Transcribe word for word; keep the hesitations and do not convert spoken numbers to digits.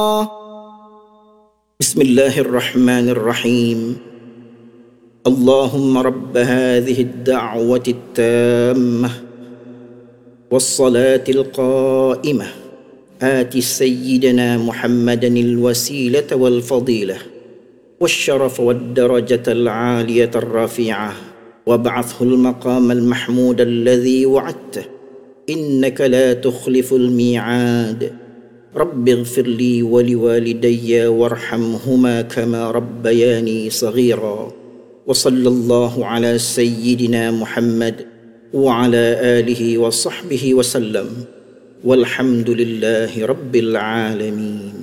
بسم الله الرحمن الرحيم. اللهم رب هذه الدعوة التامة والصلاة القائمة آت سيدنا محمدا الوسيلة والفضيلة والشرف والدرجة العالية الرفيعة وابعثه المقام المحمود الذي وعدته إنك لا تخلف الميعاد. رب اغفر لي ولوالدي وارحمهما كما ربياني صغيرا. وصلى الله على سيدنا محمد وعلى آله وصحبه وسلم، والحمد لله رب العالمين.